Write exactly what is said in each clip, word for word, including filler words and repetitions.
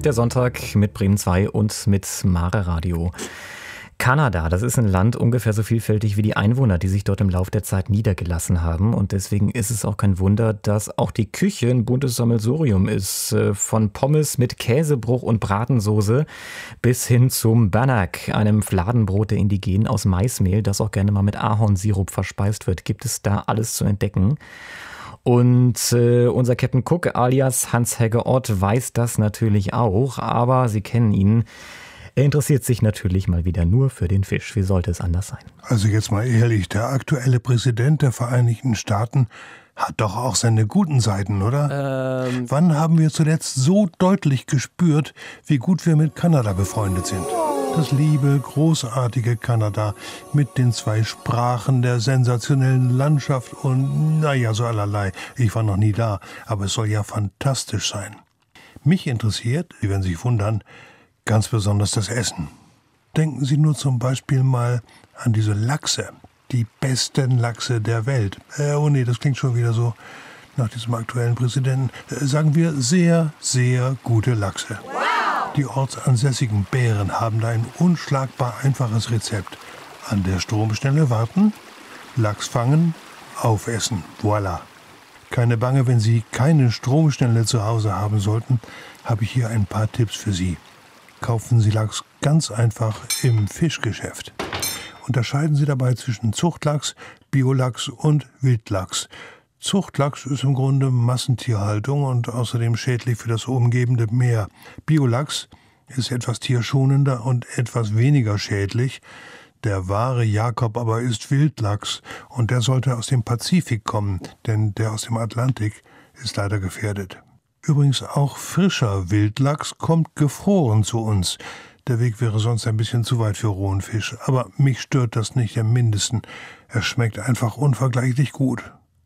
Der Sonntag mit Bremen zwei und mit Mare Radio. Kanada, das ist ein Land ungefähr so vielfältig wie die Einwohner, die sich dort im Laufe der Zeit niedergelassen haben. Und deswegen ist es auch kein Wunder, dass auch die Küche ein buntes Sammelsurium ist. Von Pommes mit Käsebruch und Bratensoße bis hin zum Bannock, einem Fladenbrot der Indigenen aus Maismehl, das auch gerne mal mit Ahornsirup verspeist wird. Gibt es da alles zu entdecken? Und äh, unser Captain Cook alias Hans-Helge Ott weiß das natürlich auch, aber Sie kennen ihn. Er interessiert sich natürlich mal wieder nur für den Fisch. Wie sollte es anders sein? Also jetzt mal ehrlich, der aktuelle Präsident der Vereinigten Staaten hat doch auch seine guten Seiten, oder? Ähm. Wann haben wir zuletzt so deutlich gespürt, wie gut wir mit Kanada befreundet sind? Das liebe, großartige Kanada mit den zwei Sprachen, der sensationellen Landschaft und naja, so allerlei. Ich war noch nie da, aber es soll ja fantastisch sein. Mich interessiert, Sie werden sich wundern, ganz besonders das Essen. Denken Sie nur zum Beispiel mal an diese Lachse. Die besten Lachse der Welt. Äh, oh nee, das klingt schon wieder so nach diesem aktuellen Präsidenten. Äh, sagen wir sehr, sehr gute Lachse. Wow. Die ortsansässigen Bären haben da ein unschlagbar einfaches Rezept. An der Stromstelle warten, Lachs fangen, aufessen. Voilà. Keine Bange, wenn Sie keine Stromstelle zu Hause haben sollten, habe ich hier ein paar Tipps für Sie. Kaufen Sie Lachs ganz einfach im Fischgeschäft. Unterscheiden Sie dabei zwischen Zuchtlachs, Biolachs und Wildlachs. Zuchtlachs ist im Grunde Massentierhaltung und außerdem schädlich für das umgebende Meer. Biolachs ist etwas tierschonender und etwas weniger schädlich. Der wahre Jakob aber ist Wildlachs und der sollte aus dem Pazifik kommen, denn der aus dem Atlantik ist leider gefährdet. Übrigens auch frischer Wildlachs kommt gefroren zu uns. Der Weg wäre sonst ein bisschen zu weit für rohen Fisch. Aber mich stört das nicht im Mindesten. Er schmeckt einfach unvergleichlich gut.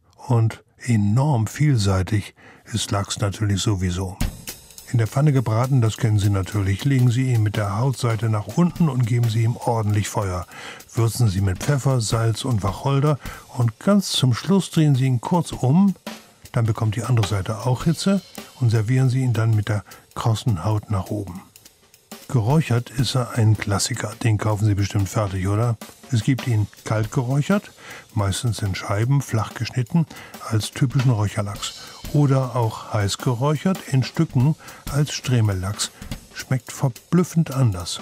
Und enorm vielseitig ist Lachs natürlich sowieso. In der Pfanne gebraten, das kennen Sie natürlich, legen Sie ihn mit der Hautseite nach unten und geben Sie ihm ordentlich Feuer. Würzen Sie mit Pfeffer, Salz und Wacholder und ganz zum Schluss drehen Sie ihn kurz um. Dann bekommt die andere Seite auch Hitze und servieren Sie ihn dann mit der krossen Haut nach oben. Geräuchert ist er ein Klassiker, den kaufen Sie bestimmt fertig, oder? Es gibt ihn kalt geräuchert, meistens in Scheiben, flach geschnitten, als typischen Räucherlachs. Oder auch heiß geräuchert, in Stücken, als Stremellachs. Schmeckt verblüffend anders.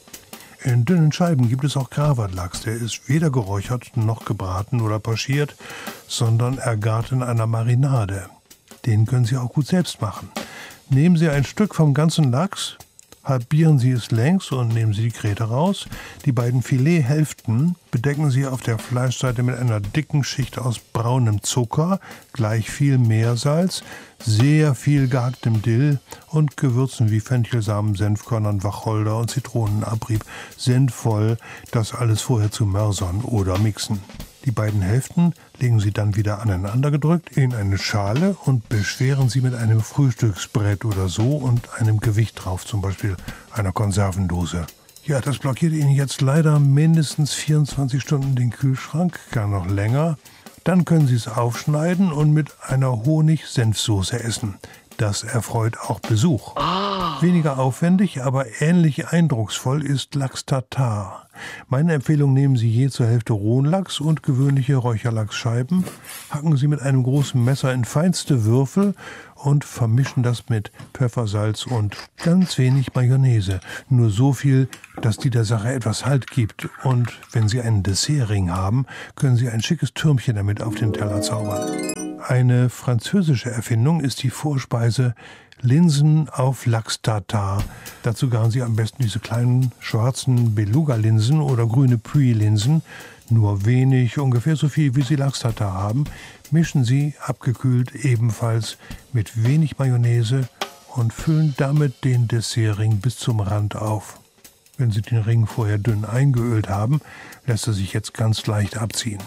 In dünnen Scheiben gibt es auch Gravatlachs. Der ist weder geräuchert noch gebraten oder pochiert, sondern ergart in einer Marinade. Den können Sie auch gut selbst machen. Nehmen Sie ein Stück vom ganzen Lachs, halbieren Sie es längs und nehmen Sie die Gräte raus. Die beiden Filethälften bedecken Sie auf der Fleischseite mit einer dicken Schicht aus braunem Zucker, gleich viel Meersalz, sehr viel gehacktem Dill und Gewürzen wie Fenchelsamen, Senfkörnern, Wacholder und Zitronenabrieb sind voll, das alles vorher zu mörsern oder mixen. Die beiden Hälften legen Sie dann wieder aneinander gedrückt in eine Schale und beschweren Sie mit einem Frühstücksbrett oder so und einem Gewicht drauf, zum Beispiel einer Konservendose. Ja, das blockiert Ihnen jetzt leider mindestens vierundzwanzig Stunden den Kühlschrank, gar noch länger. Dann können Sie es aufschneiden und mit einer Honig-Senfsoße essen. Das erfreut auch Besuch. Oh. Weniger aufwendig, aber ähnlich eindrucksvoll ist Lachs Tatar. Meine Empfehlung: nehmen Sie je zur Hälfte rohen Lachs und gewöhnliche Räucherlachsscheiben, hacken Sie mit einem großen Messer in feinste Würfel und vermischen das mit Pfeffer, Salz und ganz wenig Mayonnaise. Nur so viel, dass die der Sache etwas Halt gibt. Und wenn Sie einen Dessertring haben, können Sie ein schickes Türmchen damit auf den Teller zaubern. Eine französische Erfindung ist die Vorspeise Linsen auf Lachs Tatar. Dazu garen Sie am besten diese kleinen schwarzen Beluga-Linsen oder grüne Puy-Linsen. Nur wenig, ungefähr so viel, wie Sie Lachs Tatar haben. Mischen Sie, abgekühlt, ebenfalls mit wenig Mayonnaise und füllen damit den Dessertring bis zum Rand auf. Wenn Sie den Ring vorher dünn eingeölt haben, lässt er sich jetzt ganz leicht abziehen.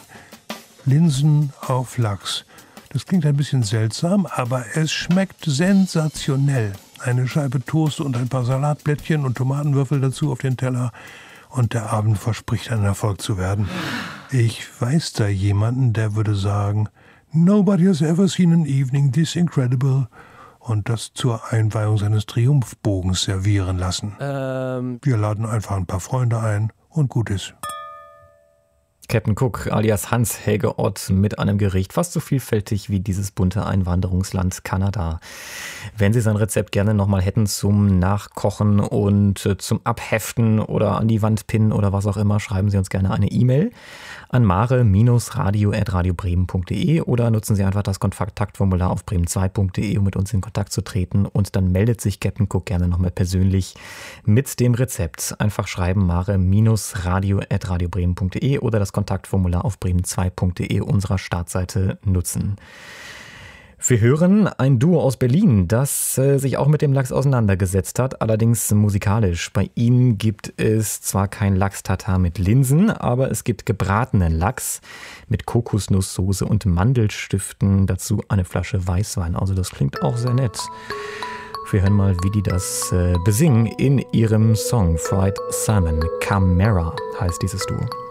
Linsen auf Lachs. Das klingt ein bisschen seltsam, aber es schmeckt sensationell. Eine Scheibe Toast und ein paar Salatblättchen und Tomatenwürfel dazu auf den Teller. Und der Abend verspricht ein Erfolg zu werden. Ich weiß da jemanden, der würde sagen, "Nobody has ever seen an evening this incredible." und das zur Einweihung seines Triumphbogens servieren lassen. Ähm. Wir laden einfach ein paar Freunde ein und gut ist. Captain Cook alias Hans-Helge Ott mit einem Gericht fast so vielfältig wie dieses bunte Einwanderungsland Kanada. Wenn Sie sein Rezept gerne nochmal hätten zum Nachkochen und zum Abheften oder an die Wand pinnen oder was auch immer, schreiben Sie uns gerne eine E-Mail an mare radio at radio bremen punkt de oder nutzen Sie einfach das Kontaktformular auf bremen zwei punkt de, um mit uns in Kontakt zu treten, und dann meldet sich Captain Cook gerne nochmal persönlich mit dem Rezept. Einfach schreiben mare radio at radio bremen punkt de oder das Kontaktformular auf bremen zwei punkt de unserer Startseite nutzen. Wir hören ein Duo aus Berlin, das äh, sich auch mit dem Lachs auseinandergesetzt hat, allerdings musikalisch. Bei ihnen gibt es zwar kein Lachs-Tatar mit Linsen, aber es gibt gebratenen Lachs mit Kokosnusssoße und Mandelstiften, dazu eine Flasche Weißwein. Also das klingt auch sehr nett. Wir hören mal, wie die das äh, besingen in ihrem Song Fried Salmon. Camera heißt dieses Duo.